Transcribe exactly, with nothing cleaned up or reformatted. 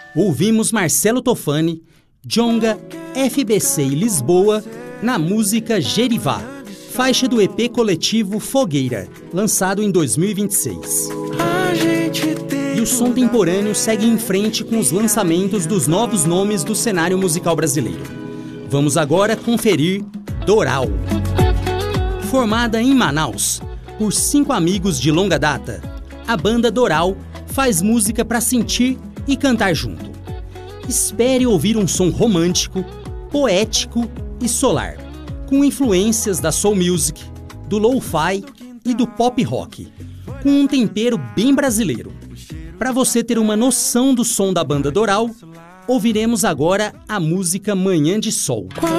Ouvimos Marcelo Tofani, Djonga, F B C e Lisboa na música Gerivá, faixa do E P coletivo Fogueira, lançado em dois mil e vinte e seis. E o som temporâneo segue em frente com os lançamentos dos novos nomes do cenário musical brasileiro. Vamos agora conferir Doral. Formada em Manaus por cinco amigos de longa data, a banda Doral faz música para sentir e cantar junto. Espere ouvir um som romântico, poético e solar, com influências da soul music, do lo-fi e do pop rock, com um tempero bem brasileiro. Para você ter uma noção do som da banda Doral, ouviremos agora a música Manhã de Sol.